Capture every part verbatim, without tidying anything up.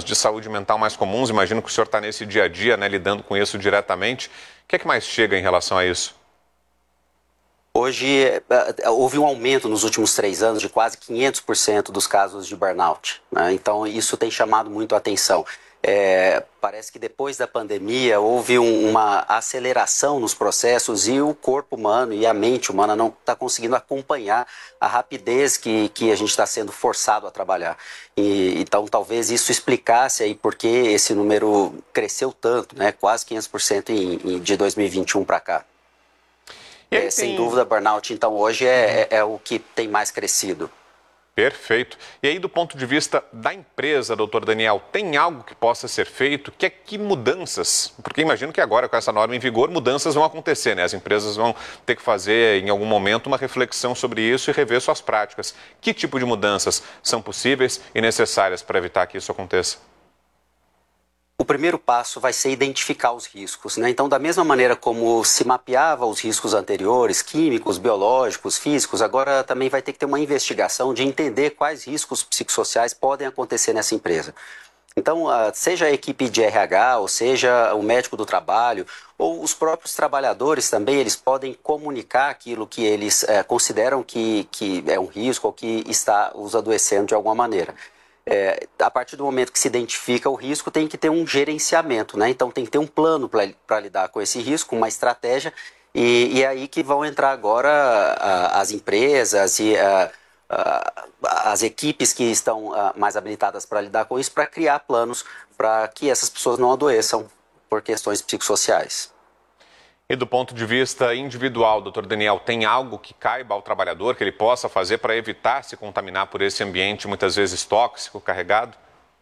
problemas de saúde mental mais comuns? Imagino que o senhor está nesse dia a dia, né, lidando com isso diretamente. O que é que mais chega em relação a isso? Hoje, houve um aumento nos últimos três anos de quase quinhentos por cento dos casos de burnout, né? Então, isso tem chamado muito a atenção. É, parece que depois da pandemia houve um, uma aceleração nos processos e o corpo humano e a mente humana não está conseguindo acompanhar a rapidez que, que a gente está sendo forçado a trabalhar. E, então, talvez isso explicasse aí por que esse número cresceu tanto, né? Quase quinhentos por cento em, em, de dois mil e vinte e um para cá. É, tem... Sem dúvida, burnout, então, hoje é, é, é o que tem mais crescido. Perfeito. E aí, do ponto de vista da empresa, doutor Daniel, tem algo que possa ser feito? Que, que mudanças? Porque imagino que agora, com essa norma em vigor, mudanças vão acontecer, né? As empresas vão ter que fazer, em algum momento, uma reflexão sobre isso e rever suas práticas. Que tipo de mudanças são possíveis e necessárias para evitar que isso aconteça? O primeiro passo vai ser identificar os riscos, né? Então, da mesma maneira como se mapeava os riscos anteriores, químicos, biológicos, físicos, agora também vai ter que ter uma investigação de entender quais riscos psicossociais podem acontecer nessa empresa. Então, seja a equipe de R H, ou seja o médico do trabalho, ou os próprios trabalhadores também, eles podem comunicar aquilo que eles é, consideram que, que é um risco ou que está os adoecendo de alguma maneira. É, a partir do momento que se identifica o risco, tem que ter um gerenciamento, né? Então tem que ter um plano para lidar com esse risco, uma estratégia, e, e é aí que vão entrar agora a, as empresas e a, a, as equipes que estão a, mais habilitadas para lidar com isso, para criar planos para que essas pessoas não adoeçam por questões psicossociais. E do ponto de vista individual, doutor Daniel, tem algo que caiba ao trabalhador, que ele possa fazer para evitar se contaminar por esse ambiente muitas vezes tóxico, carregado?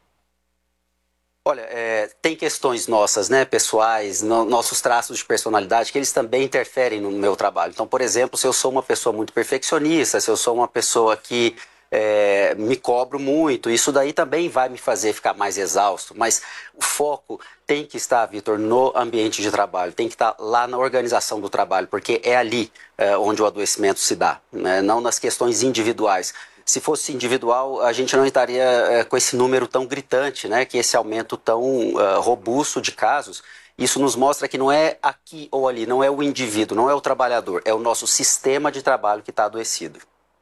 Olha, é, tem questões nossas, né, pessoais, no, nossos traços de personalidade, que eles também interferem no meu trabalho. Então, por exemplo, se eu sou uma pessoa muito perfeccionista, se eu sou uma pessoa que é, me cobro muito, isso daí também vai me fazer ficar mais exausto. Mas o foco tem que estar, Vitor, no ambiente de trabalho, tem que estar lá na organização do trabalho, porque é ali é, onde o adoecimento se dá, né, não nas questões individuais. Se fosse individual, a gente não estaria é, com esse número tão gritante, né, que esse aumento tão uh, robusto de casos. Isso nos mostra que não é aqui ou ali, não é o indivíduo, não é o trabalhador, é o nosso sistema de trabalho que está adoecido.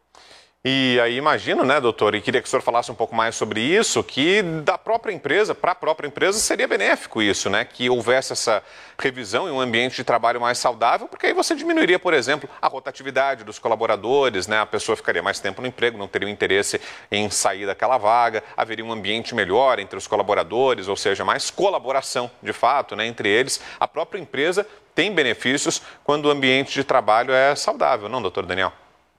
E aí imagino, né, doutor, e queria que o senhor falasse um pouco mais sobre isso, que da própria empresa, para a própria empresa, seria benéfico isso, né, que houvesse essa revisão em um ambiente de trabalho mais saudável, porque aí você diminuiria, por exemplo, a rotatividade dos colaboradores, né, a pessoa ficaria mais tempo no emprego, não teria o interesse em sair daquela vaga, haveria um ambiente melhor entre os colaboradores, ou seja, mais colaboração, de fato, né, entre eles. A própria empresa tem benefícios quando o ambiente de trabalho é saudável, não, doutor Daniel?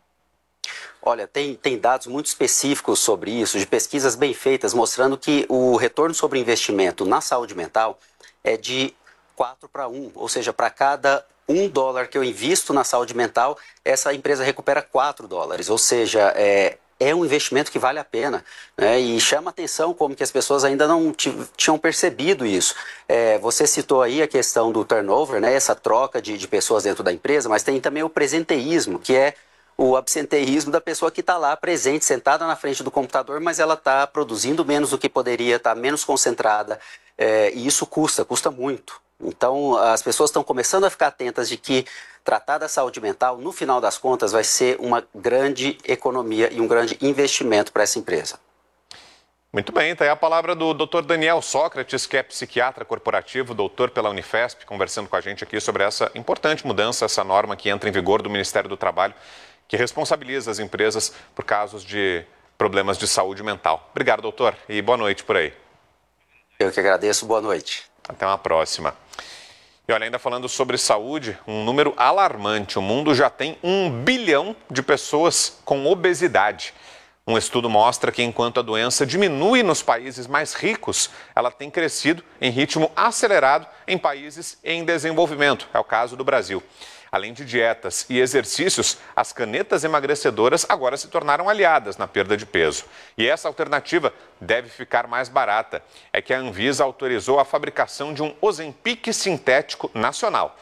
Olha, tem, tem dados muito específicos sobre isso, de pesquisas bem feitas, mostrando que o retorno sobre investimento na saúde mental é de quatro para um, ou seja, para cada um dólar que eu invisto na saúde mental, essa empresa recupera quatro dólares, ou seja, é, é um investimento que vale a pena, né? E chama atenção como que as pessoas ainda não tinham percebido isso. É, você citou aí a questão do turnover, né? Essa troca de, de pessoas dentro da empresa, mas tem também o presenteísmo, que é o absenteísmo da pessoa que está lá presente, sentada na frente do computador, mas ela está produzindo menos do que poderia, está menos concentrada, é, e isso custa, custa muito. Então, as pessoas estão começando a ficar atentas de que tratar da saúde mental, no final das contas, vai ser uma grande economia e um grande investimento para essa empresa. Muito bem, está aí a palavra do doutor Daniel Sócrates, que é psiquiatra corporativo, doutor pela Unifesp, conversando com a gente aqui sobre essa importante mudança, essa norma que entra em vigor do Ministério do Trabalho, que responsabiliza as empresas por casos de problemas de saúde mental. Obrigado, doutor, e boa noite por aí. Eu que agradeço, boa noite. Até uma próxima. E olha, ainda falando sobre saúde, um número alarmante. O mundo já tem um bilhão de pessoas com obesidade. Um estudo mostra que enquanto a doença diminui nos países mais ricos, ela tem crescido em ritmo acelerado em países em desenvolvimento. É o caso do Brasil. Além de dietas e exercícios, as canetas emagrecedoras agora se tornaram aliadas na perda de peso. E essa alternativa deve ficar mais barata. É que a Anvisa autorizou a fabricação de um Ozempic sintético nacional.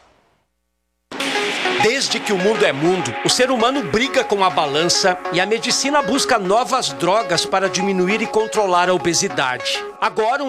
Desde que o mundo é mundo, o ser humano briga com a balança e a medicina busca novas drogas para diminuir e controlar a obesidade. Agora, um